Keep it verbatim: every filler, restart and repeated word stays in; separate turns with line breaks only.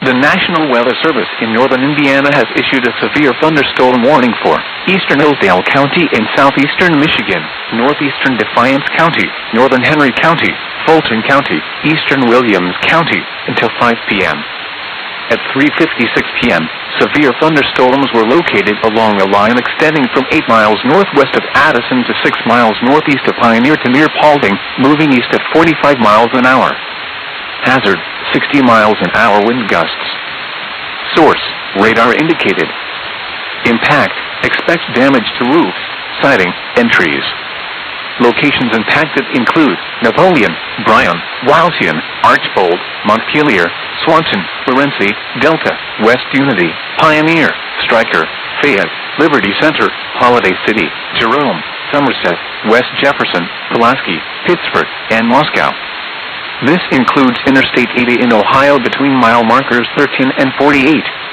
The National Weather Service in northern Indiana has issued a severe thunderstorm warning for eastern Hillsdale County and southeastern Michigan, northeastern Defiance County, northern Henry County, Fulton County, eastern Williams County until five p m At three fifty-six p m, severe thunderstorms were located along a line extending from eight miles northwest of Addison to six miles northeast of Pioneer to near Paulding, moving east at forty-five miles an hour. Hazard, sixty miles an hour wind gusts. Source, radar indicated. Impact, expect damage to roofs, siding, and trees. Locations impacted include Napoleon, Bryan, Wauseon, Archbold, Montpelier, Swanson, Florency, Delta, West Unity, Pioneer, Stryker, Fayette, Liberty Center, Holiday City, Jerome, Somerset, West Jefferson, Pulaski, Pittsburgh, and Moscow. This includes Interstate eighty in Ohio between mile markers thirteen and forty-eight.